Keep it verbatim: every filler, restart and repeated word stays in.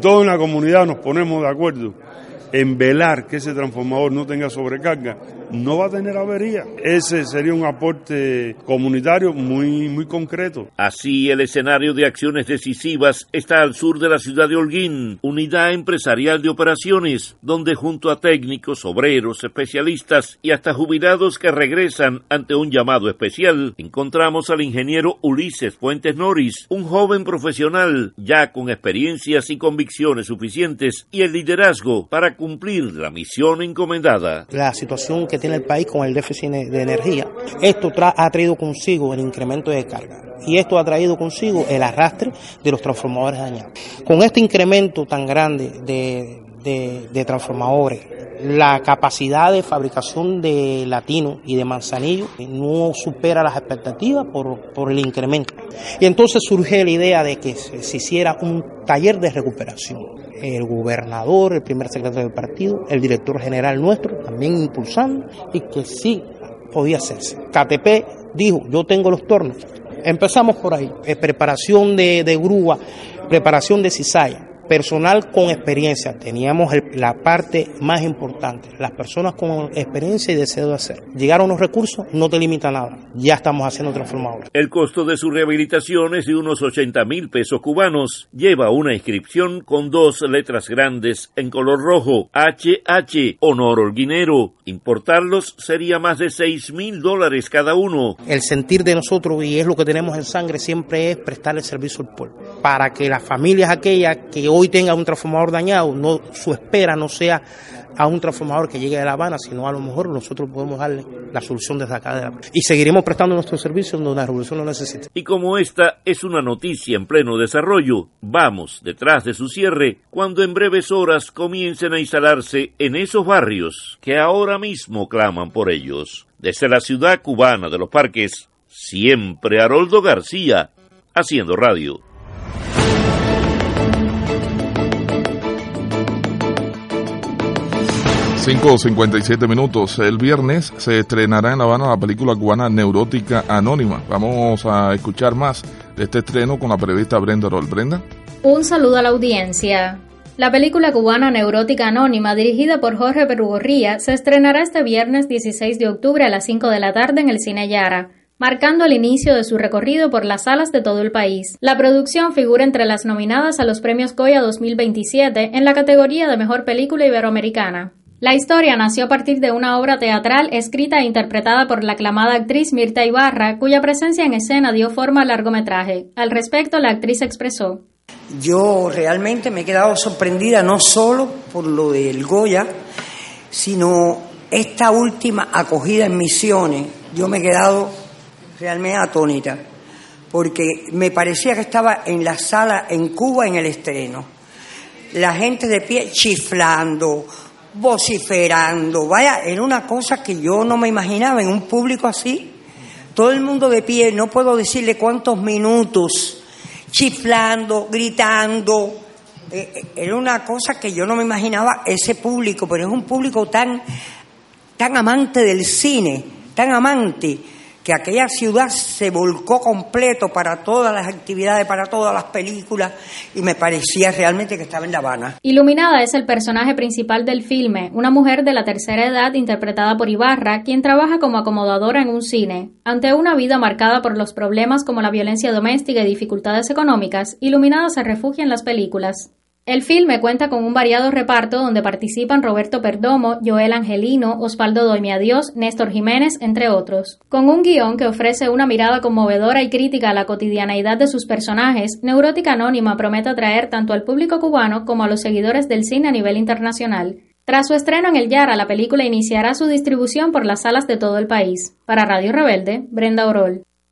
toda la comunidad nos ponemos de acuerdo en velar que ese transformador no tenga sobrecarga, no va a tener avería. Ese sería un aporte comunitario muy, muy concreto. Así, el escenario de acciones decisivas está al sur de la ciudad de Holguín, unidad empresarial de operaciones, donde junto a técnicos, obreros, especialistas y hasta jubilados que regresan ante un llamado especial, encontramos al ingeniero Ulises Fuentes Noris, un joven profesional ya con experiencias y convicciones suficientes y el liderazgo para cumplir la misión encomendada. La situación que tiene el país con el déficit de energía, esto tra- ha traído consigo el incremento de carga y esto ha traído consigo el arrastre de los transformadores dañados. Con este incremento tan grande de, de, de transformadores, la capacidad de fabricación de Latino y de Manzanillo no supera las expectativas por, por el incremento. Y entonces surge la idea de que se, se hiciera un taller de recuperación. El gobernador, el primer secretario del partido, el director general nuestro, también impulsando, y que sí podía hacerse. K T P dijo, yo tengo los tornos. Empezamos por ahí, eh, preparación de, de grúa, preparación de cizalla, personal con experiencia. Teníamos el, la parte más importante, las personas con experiencia y deseo de hacer. Llegaron los recursos, no te limita nada, ya estamos haciendo transformadores. El costo de su rehabilitación es de unos ochenta mil pesos cubanos. Lleva una inscripción con dos letras grandes en color rojo, H H, Honor Holguinero. Importarlos sería más de seis mil dólares cada uno. El sentir de nosotros, y es lo que tenemos en sangre, siempre es prestarle servicio al pueblo, para que las familias aquellas que hoy tengan un transformador dañado, no, su espera no sea a un transformador que llegue de La Habana, sino a lo mejor nosotros podemos darle la solución desde acá de la... Y seguiremos prestando nuestros servicios donde la revolución lo necesite. Y como esta es una noticia en pleno desarrollo, vamos detrás de su cierre cuando en breves horas comiencen a instalarse en esos barrios que ahora mismo claman por ellos. Desde la ciudad cubana de Los Parques, siempre Haroldo García, haciendo radio. cinco cincuenta y siete minutos. El viernes se estrenará en La Habana la película cubana Neurótica Anónima. Vamos a escuchar más de este estreno con la periodista Brenda Orol. Brenda. Un saludo a la audiencia. La película cubana Neurótica Anónima, dirigida por Jorge Berrugorría, se estrenará este viernes dieciséis de octubre a las cinco de la tarde en el Cine Yara, marcando el inicio de su recorrido por las salas de todo el país. La producción figura entre las nominadas a los premios Goya dos mil veintisiete en la categoría de Mejor Película Iberoamericana. La historia nació a partir de una obra teatral escrita e interpretada por la aclamada actriz Mirta Ibarra, cuya presencia en escena dio forma al largometraje. Al respecto, la actriz expresó: Yo realmente me he quedado sorprendida no solo por lo del Goya, sino esta última acogida en Misiones. Yo me he quedado realmente atónita, porque me parecía que estaba en la sala en Cuba en el estreno. La gente de pie chiflando, vociferando, vaya, era una cosa que yo no me imaginaba en un público así. Todo el mundo de pie, no puedo decirle cuántos minutos, chiflando, gritando. Eh, era una cosa que yo no me imaginaba ese público, pero es un público tan, tan amante del cine, tan amante, que aquella ciudad se volcó completo para todas las actividades, para todas las películas, y me parecía realmente que estaba en La Habana. Iluminada es el personaje principal del filme, una mujer de la tercera edad interpretada por Ibarra, quien trabaja como acomodadora en un cine. Ante una vida marcada por los problemas como la violencia doméstica y dificultades económicas, Iluminada se refugia en las películas. El filme cuenta con un variado reparto donde participan Roberto Perdomo, Joel Angelino, Osvaldo Doimiadios, Néstor Jiménez, entre otros. Con un guión que ofrece una mirada conmovedora y crítica a la cotidianeidad de sus personajes, Neurótica Anónima promete atraer tanto al público cubano como a los seguidores del cine a nivel internacional. Tras su estreno en el Yara, la película iniciará su distribución por las salas de todo el país. Para Radio Rebelde, Brenda Orol.